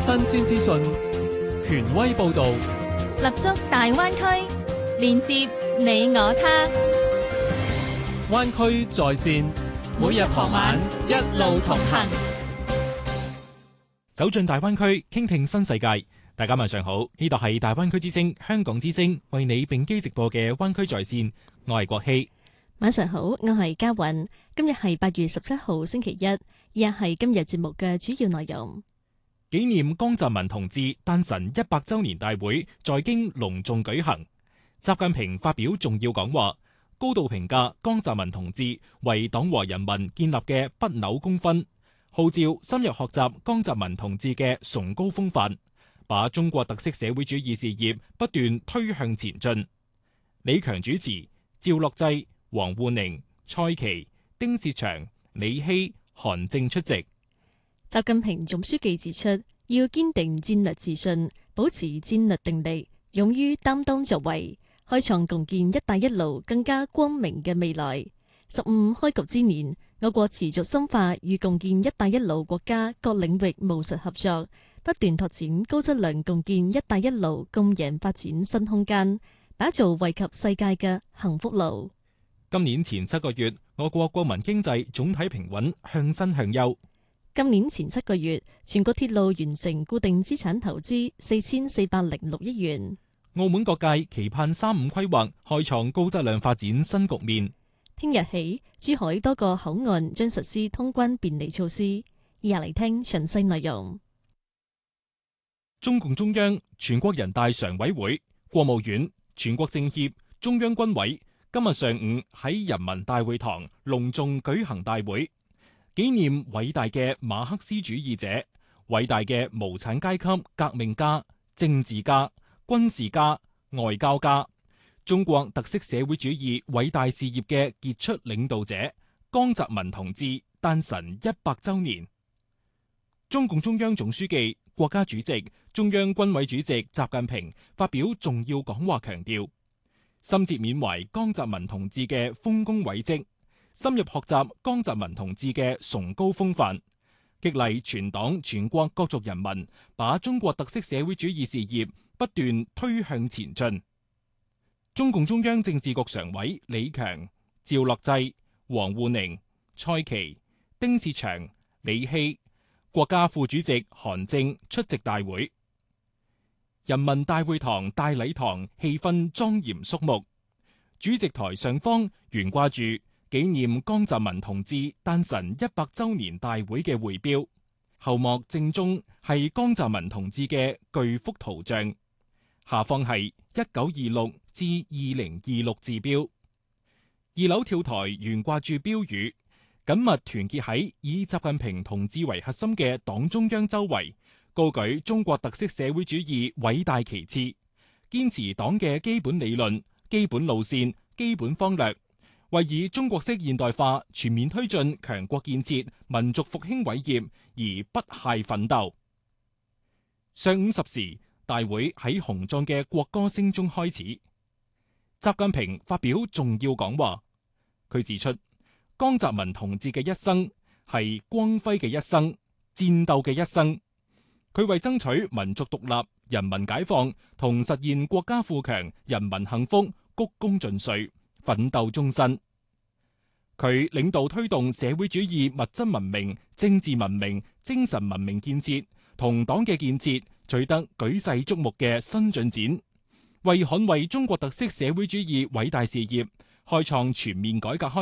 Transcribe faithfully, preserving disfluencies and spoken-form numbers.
新鮮資訊，權威報導， 立足大灣區，連接你我他。 灣區在線，每日傍晚一路同行， 走進大灣區，傾聽新世界。大家晚上好，呢度係大灣區之聲、香港之聲為你並機直播嘅灣區在線，我係國希。 晚上好，我係嘉韻。今日係八月十七號星期一，以下係今日節目嘅主要內容。 紀念江澤民同志誕辰一百周年大會在京隆重舉行，習近平發表重要講話，高度評價江澤民同志為黨和人民建立嘅不朽功勳，號召深入學習江澤民同志嘅崇高風範，把中國特色社會主義事業不斷推向前進。李強主持，趙樂際、王滬寧、蔡奇、丁薛祥、李希、韓正出席。 習近平總書記指出，要堅定戰略自信，保持戰略定力，勇於擔當作為，開創共建一帶一路更加光明嘅未來。十五開局之年，我國持續深化與共建一帶一路國家各領域務實合作，不斷拓展高質量共建一帶一路共贏發展新空間，打造惠及世界嘅幸福路。 今年前七個月，我國國民經濟總體平穩，向新向優。 今年前七個月，全國鐵路完成固定資產投資四千四百零六億元。 澳門各界期盼三五規劃開創高質量發展新局面。 聽日起，珠海多個口岸將實施通關便利措施。以下嚟聽詳細內容。 中共中央、全國人大常委會、國務院、全國政協、中央軍委今日上午喺人民大會堂隆重舉行大會，紀念偉大嘅馬克思主義者、偉大嘅無產階級革命家、政治家、軍事家、外交家，中國特色社會主義偉大事業嘅傑出領導者江澤民同志誕辰一百周年。中共中央總書記、國家主席、中央軍委主席習近平發表重要講話，強調深切緬懷江澤民同志嘅豐功偉績，深入學習江澤民同志嘅崇高風範，激勵全黨全國各族人民把中國特色社會主義事業不斷推向前進。中共中央政治局常委李強、趙樂際、王滬寧、蔡奇、丁薛祥、李希、國家副主席韓正出席大會。人民大會堂大禮堂氣氛莊嚴肅穆，主席台上方懸掛住紀念江澤民同志誕辰一百周年大會嘅會標，後幕正中係江澤民同志嘅巨幅圖像，下方係一九二六至二零二六字標。二樓跳台懸掛住標語，緊密團結喺以習近平同志為核心嘅黨中央周圍，高舉中國特色社會主義偉大旗幟，堅持黨嘅基本理論、基本路線、基本方略，為以中國式現代化全面推進強國建設、民族復興偉業而不懈奮鬥。上午十時，大會喺雄壯嘅國歌聲中開始。習近平發表重要講話，佢指出江澤民同志嘅一生係光輝嘅一生、戰鬥嘅一生。佢為爭取民族獨立、人民解放同實現國家富強、人民幸福鞠躬盡瘁，奮鬥終身。佢領導推動社會主義物質文明、政治文明、精神文明建設同黨嘅建設取得舉世矚目嘅新進展，為捍衛中國特色社會主義偉大事業開創全面改革開